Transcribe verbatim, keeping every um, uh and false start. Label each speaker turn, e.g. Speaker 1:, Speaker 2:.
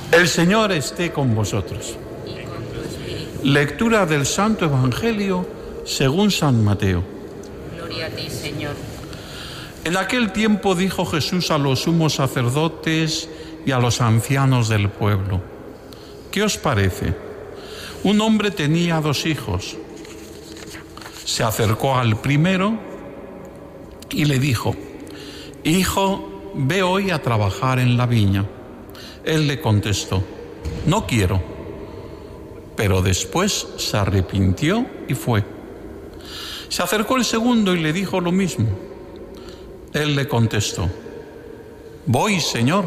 Speaker 1: El Señor esté con vosotros. Lectura del Santo Evangelio según San Mateo.
Speaker 2: Gloria a ti, Señor.
Speaker 1: En aquel tiempo dijo Jesús a los sumos sacerdotes y a los ancianos del pueblo: ¿qué os parece? Un hombre tenía dos hijos. Se acercó al primero y le dijo: Hijo, ve hoy a trabajar en la viña. Él le contestó: no quiero. Pero después se arrepintió y fue. Se acercó el segundo y le dijo lo mismo. Él le contestó: voy, Señor,